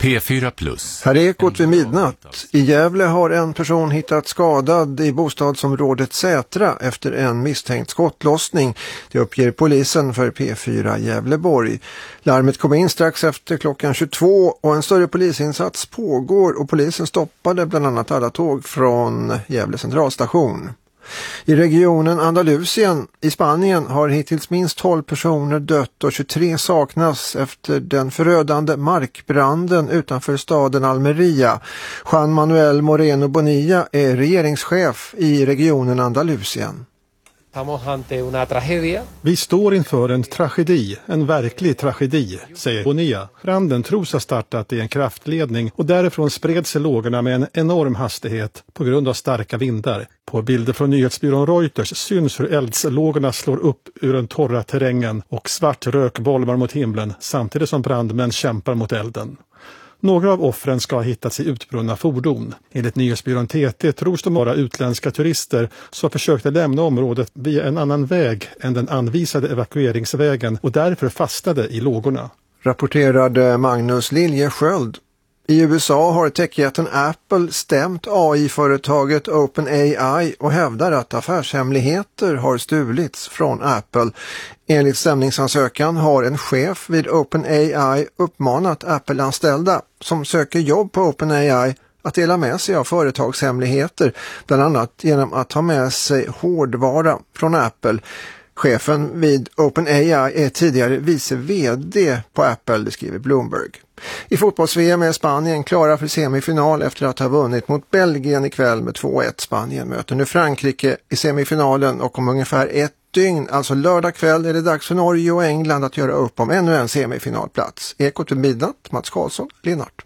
P4+. Här är Ekot vid midnatt. I Gävle har en person hittats skadad i bostadsområdet Sätra efter en misstänkt skottlossning. Det uppger polisen för P4 Gävleborg. Larmet kom in strax efter klockan 22 och en större polisinsats pågår och polisen stoppade bland annat alla tåg från Gävle centralstation. I regionen Andalusien i Spanien har hittills minst 12 personer dött och 23 saknas efter den förödande markbranden utanför staden Almeria. Juan Manuel Moreno Bonilla är regeringschef i regionen Andalusien. Vi står inför en tragedi, en verklig tragedi, säger Bonilla. Branden tros ha startat i en kraftledning och därifrån spred sig lågorna med en enorm hastighet på grund av starka vindar. På bilder från nyhetsbyrån Reuters syns hur eldslågorna slår upp ur den torra terrängen och svart rök bolmar mot himlen samtidigt som brandmän kämpar mot elden. Några av offren ska ha hittats i utbrunna fordon. Enligt nyhetsbyrån TT tros de vara utländska turister som försökte lämna området via en annan väg än den anvisade evakueringsvägen och därför fastnade i lågorna. Rapporterade Magnus Liljesköld. I USA har techjätten Apple stämt AI-företaget OpenAI och hävdar att affärshemligheter har stulits från Apple. Enligt stämningsansökan har en chef vid OpenAI uppmanat Apple-anställda som söker jobb på OpenAI att dela med sig av företagshemligheter, bland annat genom att ta med sig hårdvara från Apple. Chefen vid OpenAI är tidigare vice vd på Apple, det skriver Bloomberg. I fotbolls-VM är Spanien klara för semifinal efter att ha vunnit mot Belgien ikväll med 2-1. Spanien möter nu Frankrike i semifinalen och om ungefär ett dygn, alltså lördag kväll, är det dags för Norge och England att göra upp om ännu en semifinalplats. Ekot vid midnatt, Mats Karlsson, Linnart.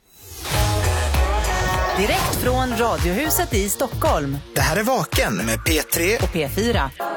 Direkt från Radiohuset i Stockholm. Det här är Vaken med P3 och P4.